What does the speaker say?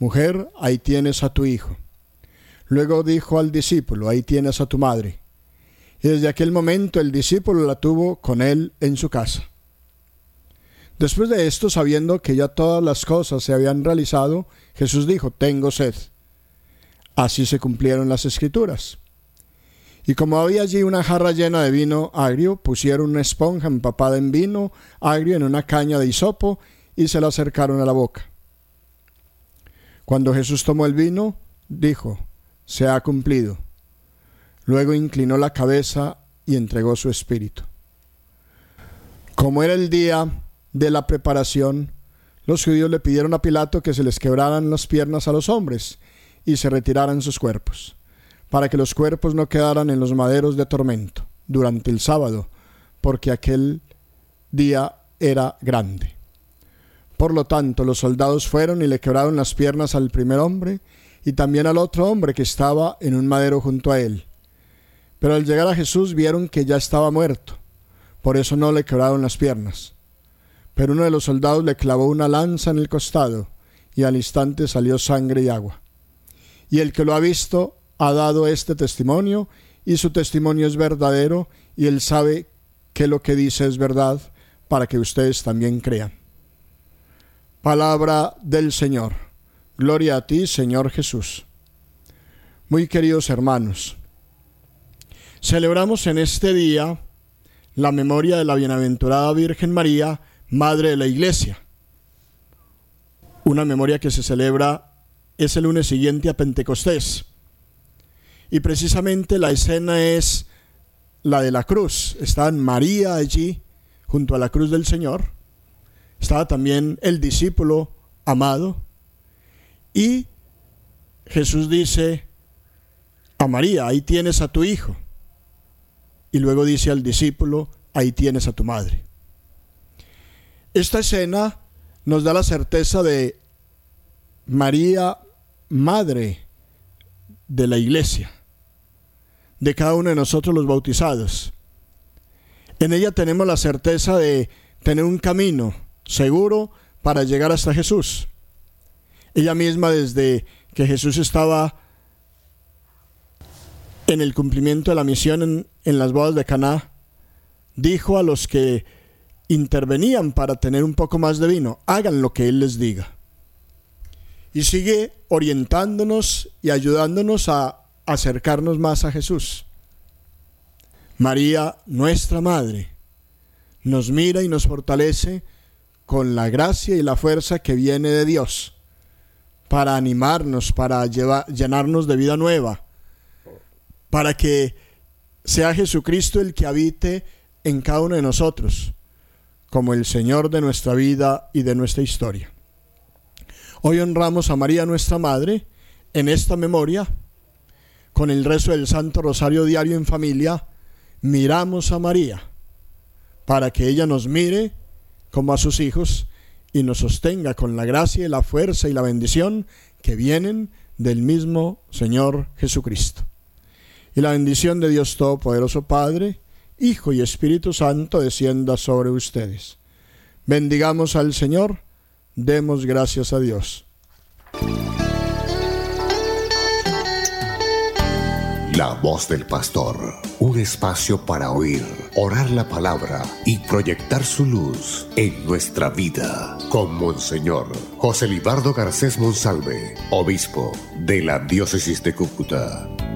mujer, ahí tienes a tu hijo. Luego dijo al discípulo, ahí tienes a tu madre. Y desde aquel momento el discípulo la tuvo con él en su casa. Después de esto, sabiendo que ya todas las cosas se habían realizado, Jesús dijo, tengo sed. Así se cumplieron las Escrituras. Y como había allí una jarra llena de vino agrio, pusieron una esponja empapada en vino agrio en una caña de hisopo y se la acercaron a la boca. Cuando Jesús tomó el vino, dijo, se ha cumplido. Luego inclinó la cabeza y entregó su espíritu. Como era el día de la preparación, los judíos le pidieron a Pilato que se les quebraran las piernas a los hombres y se retiraran sus cuerpos, para que los cuerpos no quedaran en los maderos de tormento durante el sábado, porque aquel día era grande. Por lo tanto, los soldados fueron y le quebraron las piernas al primer hombre y también al otro hombre que estaba en un madero junto a él. Pero al llegar a Jesús vieron que ya estaba muerto, por eso no le quebraron las piernas. Pero uno de los soldados le clavó una lanza en el costado y al instante salió sangre y agua. Y el que lo ha visto ha dado este testimonio y su testimonio es verdadero y él sabe que lo que dice es verdad para que ustedes también crean. Palabra del Señor. Gloria a ti, Señor Jesús. Muy queridos hermanos, celebramos en este día la memoria de la bienaventurada Virgen María, Madre de la Iglesia. Una memoria que se celebra el lunes siguiente a Pentecostés. Y precisamente la escena es la de la cruz. Estaba María allí, junto a la cruz del Señor. Estaba también el discípulo amado. Y Jesús dice a María, ahí tienes a tu hijo. Y luego dice al discípulo, ahí tienes a tu madre. Esta escena nos da la certeza de María, Madre de la Iglesia, de cada uno de nosotros los bautizados. En ella tenemos la certeza de tener un camino seguro para llegar hasta Jesús. Ella misma, desde que Jesús estaba en el cumplimiento de la misión en las bodas de Caná, dijo a los que intervenían para tener un poco más de vino, hagan lo que Él les diga. Y sigue orientándonos y ayudándonos a acercarnos más a Jesús. María, nuestra Madre, nos mira y nos fortalece con la gracia y la fuerza que viene de Dios, para animarnos, para llenarnos de vida nueva, para que sea Jesucristo el que habite en cada uno de nosotros, como el Señor de nuestra vida y de nuestra historia. Hoy honramos a María, nuestra Madre, en esta memoria. Con el rezo del Santo Rosario diario en familia, miramos a María, para que ella nos mire como a sus hijos y nos sostenga con la gracia y la fuerza y la bendición que vienen del mismo Señor Jesucristo. Y la bendición de Dios Todopoderoso, Padre, Hijo y Espíritu Santo, descienda sobre ustedes. Bendigamos al Señor, demos gracias a Dios. La voz del pastor, un espacio para oír, orar la palabra y proyectar su luz en nuestra vida. Con Monseñor José Libardo Garcés Monsalve, obispo de la diócesis de Cúcuta.